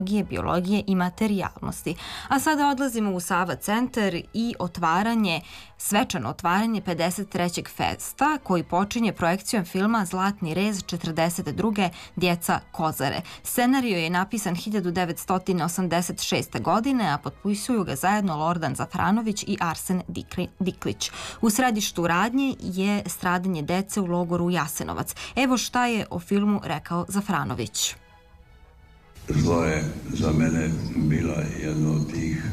biologije i materijalnosti. A sada odlazimo u Sava centar i svečano otvaranje 53. festa koji počinje projekcijom filma Zlatni rez 42. Djeca Kozare. Scenario je napisan 1986. godine, a potpisuju ga zajedno Lordan Zafranović i Arsen Diklić. U središtu radnje je stradanje dece u logoru Jasenovac. Evo šta je o filmu rekao Zafranović. Zlo je za mene bila jedna od tih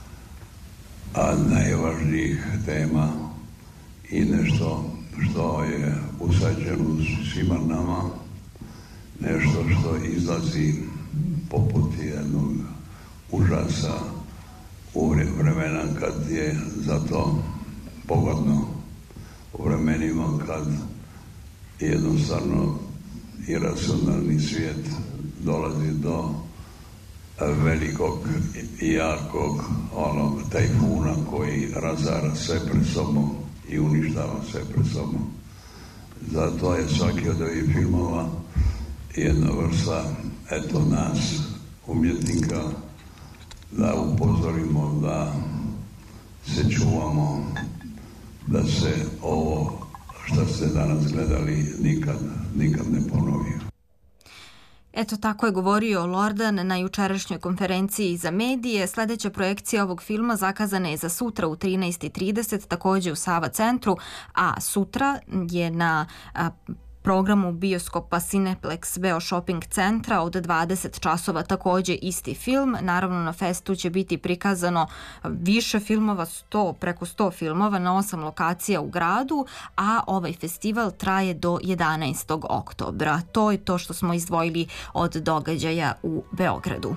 najvažnijih tema i nešto što je usađeno svima nama, nešto što izlazi poput jednog užasa u vremena kad je za to pogodno, u vremenima kad jednostavno iracionalni svijet dolazi do velikog i jakog tajfuna koji razara sve pred sobom i uništava sve pred sobom. Zato je svaki od ovih filmova jedna vrsta nas, umjetnika, da upozorimo, da se čuvamo, da se ovo što ste danas gledali nikad ne ponovi. Eto, tako je govorio Lordan na jučerašnjoj konferenciji za medije. Sledeća projekcija ovog filma zakazana je za sutra u 13:30, takođe u Sava centru, a sutra je na programu bioskopa Cineplex Beo Shopping centra od 20 časova takođe isti film. Naravno, na festu će biti prikazano više filmova, preko 100 filmova na 8 lokacija u gradu, a ovaj festival traje do 11. oktobra. To je to što smo izdvojili od događaja u Beogradu.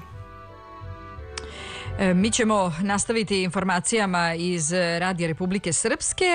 Mi ćemo nastaviti informacijama iz Radija Republike Srpske,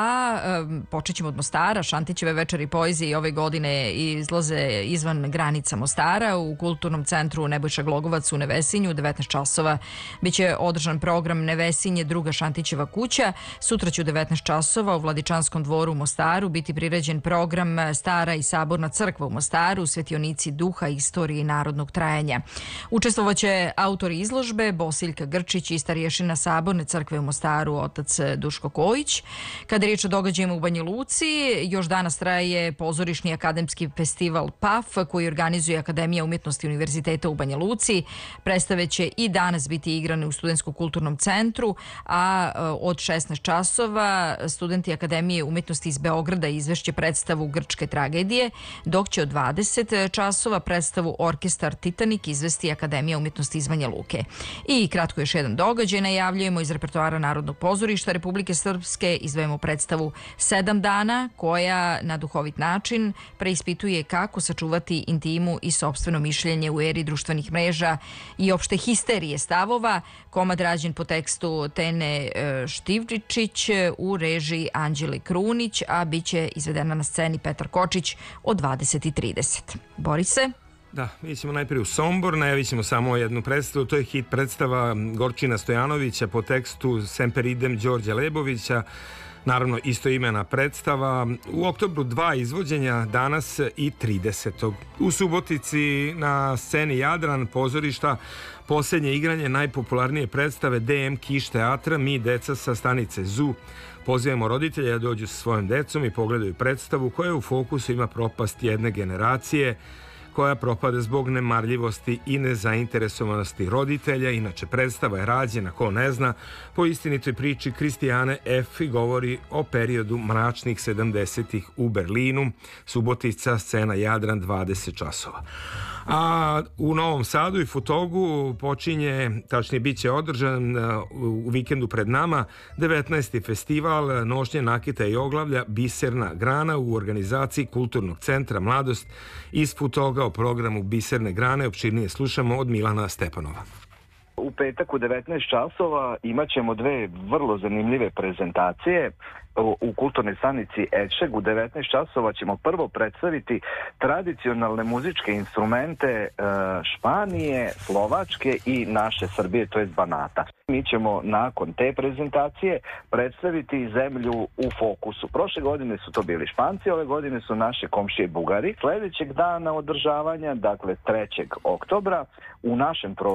a počet ćemo od Mostara. Šantićeve večeri poezije ove godine izlaze izvan granica Mostara u Kulturnom centru Nebojša Glogovac u Nevesinju. U 19 časova biće održan program Nevesinje, druga Šantićeva kuća. Sutra će u 19 časova u Vladičanskom dvoru u Mostaru biti priređen program Stara i saborna crkva u Mostaru, svetionici duha, istorije i narodnog trajanja. Učestvovaće autori izložbe Bosiljka Grčić i starješina Saborne crkve u Mostaru, otac Duško Kojić. Kada je riječ o događajima u Banja Luci, još danas traje pozorišni akademski festival PAF koji organizuje Akademija umjetnosti Univerziteta u Banja Luci. Predstave će i danas biti igrane u Studentskom kulturnom centru, a od 16 časova studenti Akademije umjetnosti iz Beograda izvešće predstavu Grčke tragedije, dok će od 20 časova predstavu Orkestar Titanik izvesti Akademija umjetnosti iz Banja Luke. I kratko još jedan događaj najavljujemo iz repertoara Narodnog pozorišta Republike Srpske. Izdvajamo predstavu 7 dana koja na duhovit način preispituje kako sačuvati intimu i sopstveno mišljenje u eri društvenih mreža i opšte histerije stavova. Komad rađen po tekstu Tene Štivčić u režiji Anđele Krunić, a bit će izvedena na sceni Petar Kočić od 20:30. Borise? Da, mi ćemo najprije u Sombor, najavit ćemo samo jednu predstavu, to je hit predstava Gorčina Stojanovića po tekstu Semper idem Đorđa Lebovića, naravno istoimena predstava. U oktobru 2 izvođenja, danas i 30. U Subotici na sceni Jadran pozorišta posljednje igranje najpopularnije predstave DM Kiš teatra Mi deca sa stanice ZU. Pozivamo roditelje da dođu sa svojom decom i pogledaju predstavu koja u fokusu ima propast jedne generacije koja propada zbog nemarljivosti i nezainteresovanosti roditelja. Inače, predstava je rađena, ko ne zna, po istinitoj priči Kristijane F. i govori o periodu mračnih 70-ih u Berlinu. Subotica, scena Jadran, 20 časova. A u Novom Sadu i Futogu počinje, tačnije bit će održan u vikendu pred nama 19. festival nošnje nakita i oglavlja Biserna grana u organizaciji Kulturnog centra Mladost iz Futoga. O programu Biserne grane opširnije slušamo od Milana Stepanova. U petak u 19 časova imat ćemo dve vrlo zanimljive prezentacije. U kulturnoj stanici Ečeg u 19 časova ćemo prvo predstaviti tradicionalne muzičke instrumente Španije, Slovačke i naše Srbije, to je Banata. Mi ćemo nakon te prezentacije predstaviti zemlju u fokusu. Prošle godine su to bili Španci, ove godine su naše komšije Bugari. Sljedećeg dana održavanja, dakle 3. oktobra, u našem